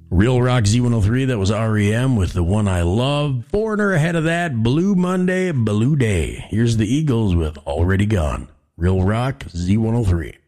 Real Rock Z103, that was REM with The One I Love. Foreigner ahead of that, Blue Monday, Blue Day. Here's the Eagles with Already Gone. Real Rock Z103.